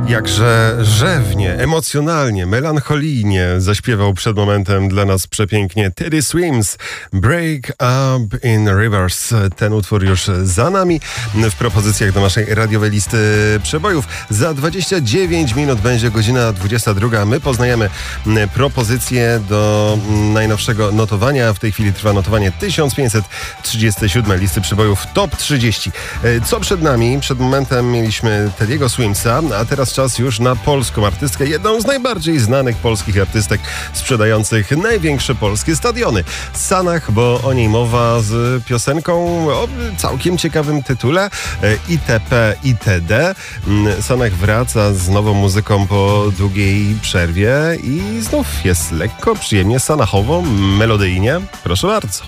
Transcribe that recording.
Jakże rzewnie, emocjonalnie, melancholijnie zaśpiewał przed momentem dla nas przepięknie Teddy Swims, Break Up in Rivers. Ten utwór już za nami w propozycjach do naszej radiowej listy przebojów. Za 29 minut będzie godzina 22. My poznajemy propozycje do najnowszego notowania. W tej chwili trwa notowanie 1537 listy przebojów Top 30. Co przed nami? Przed momentem mieliśmy Teddy'ego Swimsa, a teraz czas już na polską artystkę, jedną z najbardziej znanych polskich artystek sprzedających największe polskie stadiony. Sanach, bo o niej mowa, z piosenką o całkiem ciekawym tytule ITP ITD. Sanach wraca z nową muzyką po długiej przerwie i znów jest lekko, przyjemnie, sanachowo, melodyjnie. Proszę bardzo.